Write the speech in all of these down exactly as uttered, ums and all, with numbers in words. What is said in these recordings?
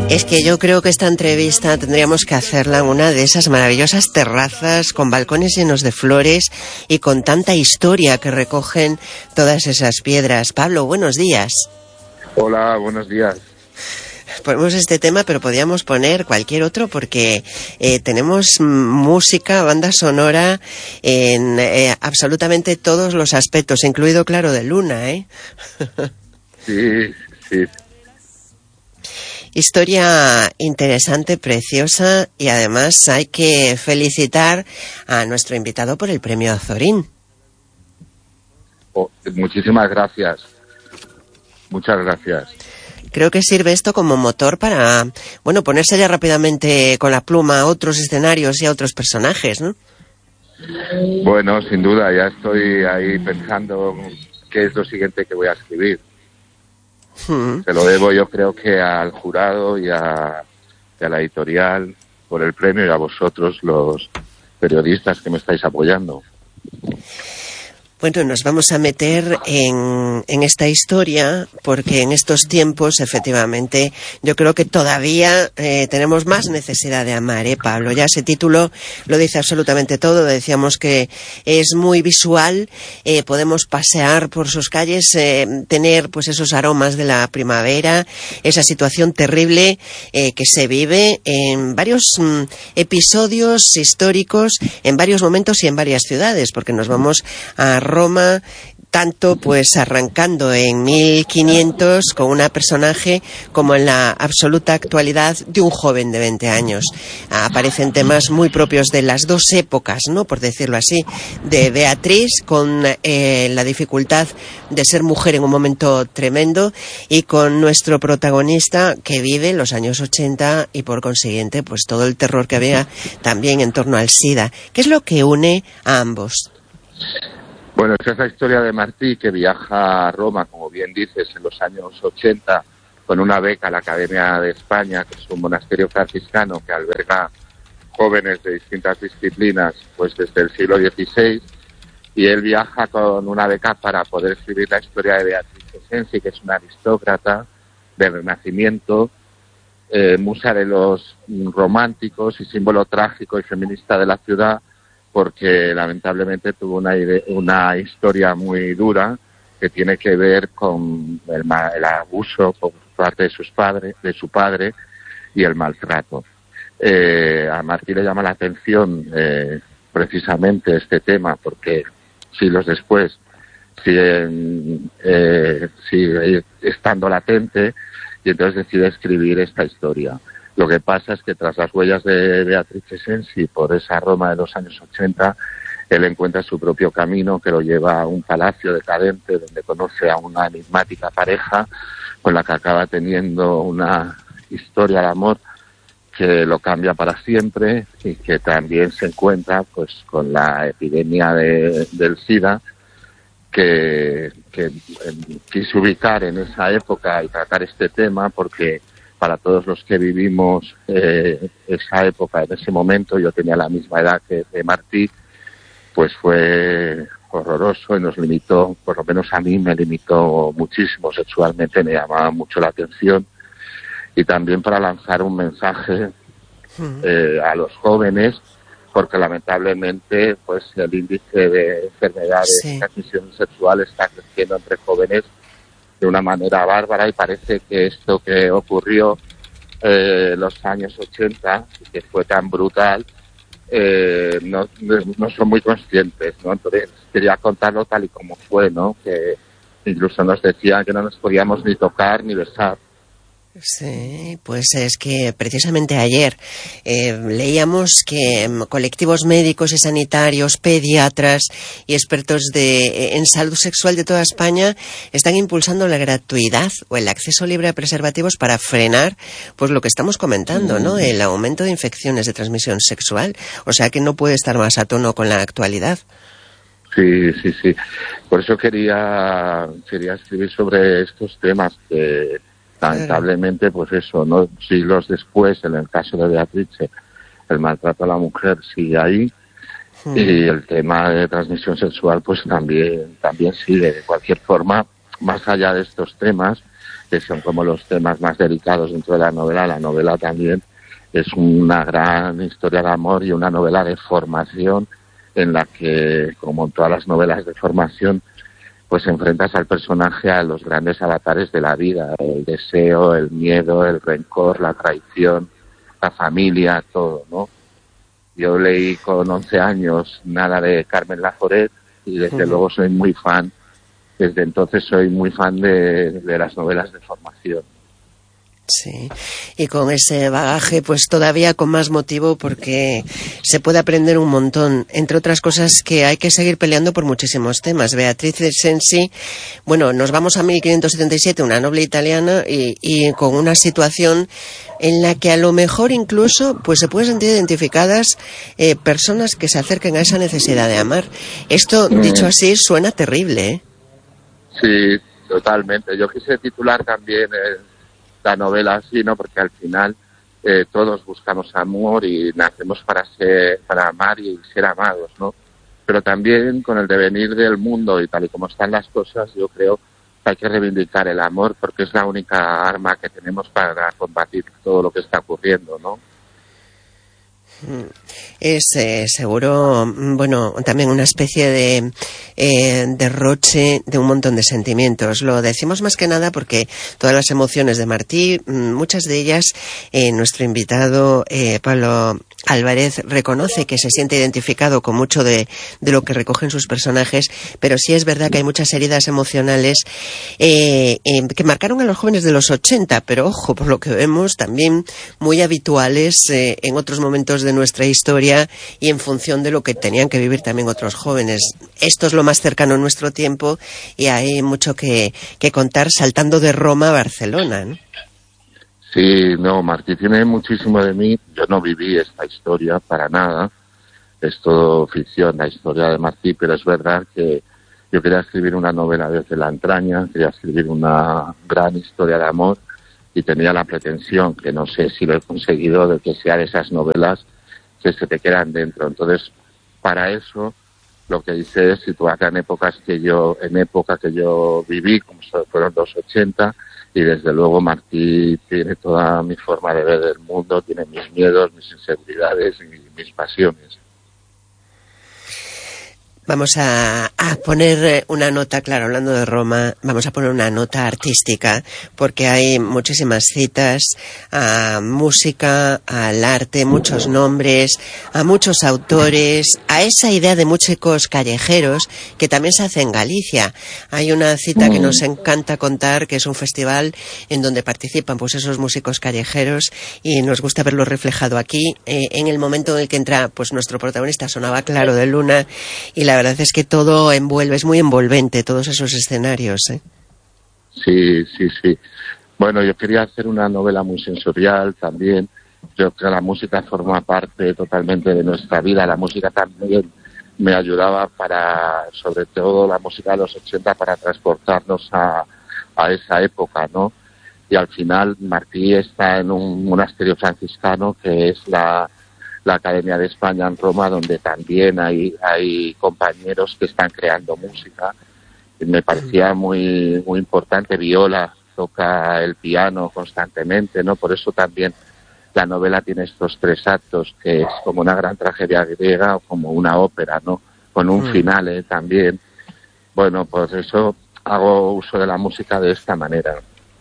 Es que yo creo que esta entrevista tendríamos que hacerla en una de esas maravillosas terrazas con balcones llenos de flores y con tanta historia que recogen todas esas piedras. Pablo, buenos días. Hola, buenos días. Ponemos este tema, pero podríamos poner cualquier otro porque eh, tenemos música, banda sonora en eh, absolutamente todos los aspectos, incluido, claro, de Luna, ¿eh? Sí, sí. Historia interesante, preciosa, y además hay que felicitar a nuestro invitado por el premio Azorín. Oh, muchísimas gracias. Muchas gracias. Creo que sirve esto como motor para, bueno, ponerse ya rápidamente con la pluma a otros escenarios y a otros personajes, ¿no? Bueno, sin duda, ya estoy ahí pensando qué es lo siguiente que voy a escribir. Hmm. Se lo debo, yo creo que al jurado y a, y a la editorial por el premio y a vosotros, los periodistas que me estáis apoyando. Bueno, nos vamos a meter en, en esta historia porque en estos tiempos, efectivamente, yo creo que todavía eh, tenemos más necesidad de amar, ¿eh, Pablo? Ya ese título lo dice absolutamente todo. Decíamos que es muy visual, eh, podemos pasear por sus calles, eh, tener pues esos aromas de la primavera, esa situación terrible eh, que se vive en varios mm, episodios históricos, en varios momentos y en varias ciudades, porque nos vamos a Roma, tanto pues arrancando en mil quinientos con una personaje como en la absoluta actualidad de un joven de veinte años. Aparecen temas muy propios de las dos épocas, ¿no?, por decirlo así, de Beatriz con eh, la dificultad de ser mujer en un momento tremendo y con nuestro protagonista que vive los años ochenta y por consiguiente pues todo el terror que había también en torno al SIDA. ¿Qué es lo que une a ambos? Bueno, esa es la historia de Martí, que viaja a Roma, como bien dices, en los años ochenta, con una beca a la Academia de España, que es un monasterio franciscano que alberga jóvenes de distintas disciplinas pues desde el siglo dieciséis, y él viaja con una beca para poder escribir la historia de Beatriz de Sensi, que es una aristócrata del Renacimiento, eh, musa de los románticos y símbolo trágico y feminista de la ciudad, porque lamentablemente tuvo una, una historia muy dura que tiene que ver con el, el abuso por parte de sus padres, de su padre, y el maltrato. Eh, a Martí le llama la atención eh, precisamente este tema, porque siglos después sigue, eh, sigue estando latente, y entonces decide escribir esta historia. Lo que pasa es que tras las huellas de Beatriz de Sensi por esa Roma de los años ochenta, él encuentra su propio camino que lo lleva a un palacio decadente donde conoce a una enigmática pareja con la que acaba teniendo una historia de amor que lo cambia para siempre, y que también se encuentra pues con la epidemia de, del SIDA que, que eh, quiso ubicar en esa época y tratar este tema porque para todos los que vivimos eh, esa época, en ese momento, yo tenía la misma edad que de Martí, pues fue horroroso y nos limitó, por lo menos a mí me limitó muchísimo sexualmente, me llamaba mucho la atención, y también para lanzar un mensaje eh, a los jóvenes, porque lamentablemente pues el índice de enfermedades de transmisión sexual está creciendo entre jóvenes de una manera bárbara, y parece que esto que ocurrió en eh, los años ochenta, que fue tan brutal, eh, no, no son muy conscientes, ¿no? Entonces quería contarlo tal y como fue, ¿no? Que incluso nos decían que no nos podíamos ni tocar ni besar. Sí, pues es que precisamente ayer eh, leíamos que colectivos médicos y sanitarios, pediatras y expertos de, en salud sexual de toda España están impulsando la gratuidad o el acceso libre a preservativos para frenar pues lo que estamos comentando, ¿no? El aumento de infecciones de transmisión sexual. O sea que no puede estar más a tono con la actualidad. Sí, sí, sí. Por eso quería, quería escribir sobre estos temas que lamentablemente, pues eso, ¿no? Siglos después, en el caso de Beatrice, el maltrato a la mujer sigue ahí, hmm. y el tema de transmisión sexual, pues también, también sigue. De cualquier forma, más allá de estos temas, que son como los temas más delicados dentro de la novela. La novela también es una gran historia de amor y una novela de formación en la que, como en todas las novelas de formación, pues enfrentas al personaje a los grandes avatares de la vida, el deseo, el miedo, el rencor, la traición, la familia, todo, ¿no? Yo leí con once años nada de Carmen Laforet y desde uh-huh. luego soy muy fan, desde entonces soy muy fan de, de las novelas de formación. Sí, y con ese bagaje pues todavía con más motivo porque se puede aprender un montón, entre otras cosas que hay que seguir peleando por muchísimos temas. Beatriz de Sensi, bueno, nos vamos a mil quinientos setenta y siete, una noble italiana y, y con una situación en la que a lo mejor incluso pues se pueden sentir identificadas eh, personas que se acerquen a esa necesidad de amar. Esto, dicho así, suena terrible, ¿eh? Sí, totalmente. Yo quise titular también el la novela así, ¿no? Porque al final eh, todos buscamos amor y nacemos para ser, para amar y ser amados, ¿no? Pero también con el devenir del mundo y tal y como están las cosas, yo creo que hay que reivindicar el amor porque es la única arma que tenemos para combatir todo lo que está ocurriendo, ¿no? Es eh, seguro, bueno, también una especie de eh, derroche de un montón de sentimientos. Lo decimos más que nada porque todas las emociones de Martí, muchas de ellas, eh, nuestro invitado eh, Pablo Álvarez reconoce que se siente identificado con mucho de, de lo que recogen sus personajes, pero sí es verdad que hay muchas heridas emocionales eh, eh, que marcaron a los jóvenes de los ochenta, pero ojo, por lo que vemos, también muy habituales eh, en otros momentos de nuestra historia y en función de lo que tenían que vivir también otros jóvenes. Esto es lo más cercano a nuestro tiempo y hay mucho que, que contar saltando de Roma a Barcelona, ¿no? Sí, no, Martí tiene muchísimo de mí. Yo no viví esta historia para nada. Es todo ficción, la historia de Martí, pero es verdad que yo quería escribir una novela desde la entraña, quería escribir una gran historia de amor y tenía la pretensión, que no sé si lo he conseguido, de que sea de esas novelas que se te quedan dentro. Entonces, para eso, lo que hice es situarla en épocas que yo, en época que yo viví, como fueron los ochenta, y desde luego Martí tiene toda mi forma de ver el mundo, tiene mis miedos, mis inseguridades y mis pasiones. Vamos a, a poner una nota, claro, hablando de Roma, vamos a poner una nota artística, porque hay muchísimas citas a música, al arte, muchos nombres, a muchos autores, a esa idea de músicos callejeros que también se hace en Galicia. Hay una cita que nos encanta contar, que es un festival en donde participan pues esos músicos callejeros y nos gusta verlo reflejado aquí. Eh, en el momento en el que entra pues nuestro protagonista sonaba Claro de Luna y la La verdad es que todo envuelve, es muy envolvente todos esos escenarios, ¿eh? Sí, sí, sí. Bueno, yo quería hacer una novela muy sensorial también. Yo creo que la música forma parte totalmente de nuestra vida. La música también me ayudaba para, sobre todo la música de los ochenta, para transportarnos a, a esa época, ¿no? Y al final Martí está en un monasterio franciscano que es la... la Academia de España en Roma, donde también hay, hay compañeros que están creando música. Y me parecía muy, muy importante. Viola toca el piano constantemente, ¿no? Por eso también la novela tiene estos tres actos, que es como una gran tragedia griega o como una ópera, ¿no? Con un mm. final ¿eh? también. Bueno, pues eso hago uso de la música de esta manera.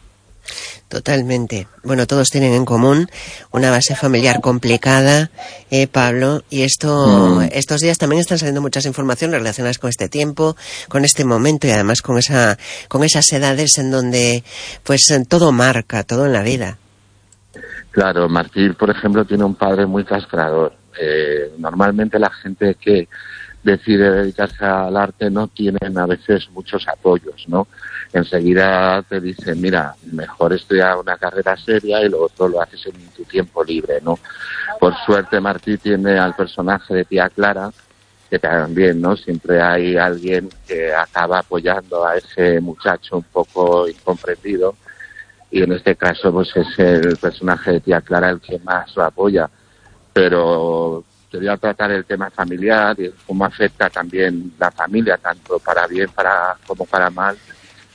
Totalmente. Bueno, todos tienen en común una base familiar complicada, eh, Pablo, y esto, mm. estos días también están saliendo muchas informaciones relacionadas con este tiempo, con este momento y además con esa, con esas edades en donde, pues, todo marca, todo en la vida. Claro, Martí, por ejemplo, tiene un padre muy castrador. Eh, normalmente la gente que decide dedicarse al arte no tienen a veces muchos apoyos, ¿no? Enseguida te dicen, mira, mejor estudiar una carrera seria y lo otro lo haces en tu tiempo libre, ¿no? Por suerte Martí tiene al personaje de Tía Clara, que también, ¿no? Siempre hay alguien que acaba apoyando a ese muchacho un poco incomprendido y en este caso pues es el personaje de Tía Clara el que más lo apoya, pero quería tratar el tema familiar y cómo afecta también la familia, tanto para bien para como para mal,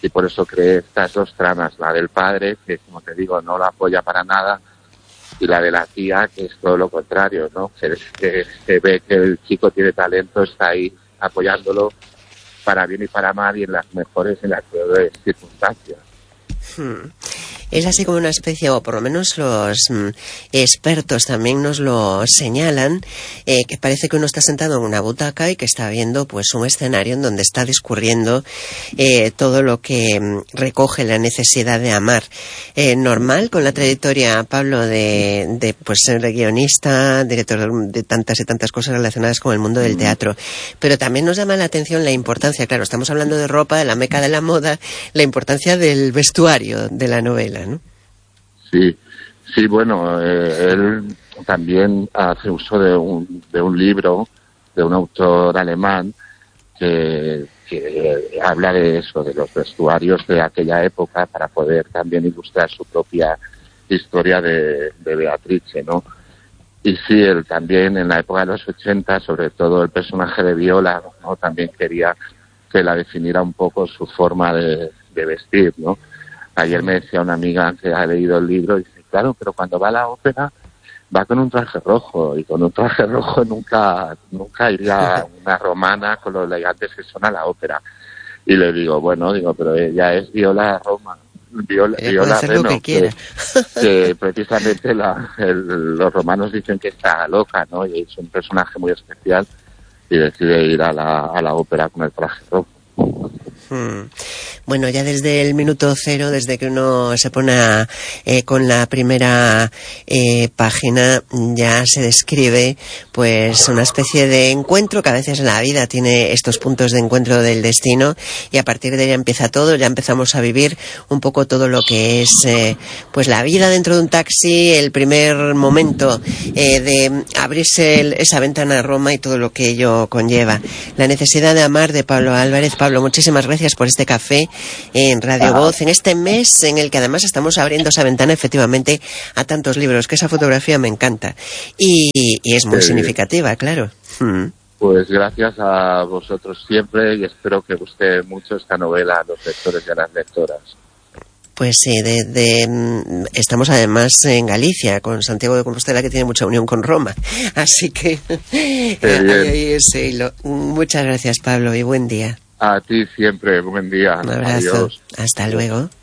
y por eso creé estas dos tramas, la del padre, que como te digo no la apoya para nada, y la de la tía, que es todo lo contrario, ¿no? Que, que, que ve que el chico tiene talento, está ahí apoyándolo para bien y para mal y en las mejores y en las peores circunstancias. Hmm. Es así como una especie, o por lo menos los mm, expertos también nos lo señalan, eh, que parece que uno está sentado en una butaca y que está viendo pues un escenario en donde está discurriendo eh, todo lo que mm, recoge la necesidad de amar. Eh, normal con la trayectoria, Pablo, de, de pues ser guionista, director de tantas y tantas cosas relacionadas con el mundo del teatro. Pero también nos llama la atención la importancia, claro, estamos hablando de ropa, de la meca de la moda, la importancia del vestuario de la novela, ¿no? Sí, sí, bueno, eh, él también hace uso de un, de un libro de un autor alemán que, que habla de eso, de los vestuarios de aquella época para poder también ilustrar su propia historia de, de Beatrice, ¿no? Y sí, él también en la época de los ochenta, sobre todo el personaje de Viola, ¿no? También quería que la definiera un poco su forma de, de vestir, ¿no? Ayer me decía una amiga que ha leído el libro y dice, claro, pero cuando va a la ópera va con un traje rojo, y con un traje rojo nunca nunca iría una romana con los elegantes que son a la ópera. Y le digo, bueno, digo, pero ella es Viola Roma, Viola, Viola Reno, que, que, que precisamente la, el, los romanos dicen que está loca, ¿no? Y es un personaje muy especial y decide ir a la, a la ópera con el traje rojo. Hmm. Bueno, ya desde el minuto cero, desde que uno se pone a, eh, con la primera eh, página, ya se describe pues una especie de encuentro que a veces en la vida tiene estos puntos de encuentro del destino, y a partir de ahí empieza todo, ya empezamos a vivir un poco todo lo que es eh, pues la vida dentro de un taxi, el primer momento eh, de abrirse el, esa ventana a Roma y todo lo que ello conlleva. La necesidad de amar, de Pablo Álvarez. Pablo, muchísimas gracias por este café en Radio Voz, en este mes en el que además estamos abriendo esa ventana efectivamente a tantos libros, que esa fotografía me encanta y, y es muy sí. significativa, claro. Hmm. Pues gracias a vosotros siempre, y espero que guste mucho esta novela a los lectores y a las lectoras. Pues sí, de, de, estamos además en Galicia, con Santiago de Compostela, que tiene mucha unión con Roma, así que ahí, ahí es hilo. Muchas gracias, Pablo, y buen día. A ti siempre, buen día. Un abrazo. Adiós. Hasta luego.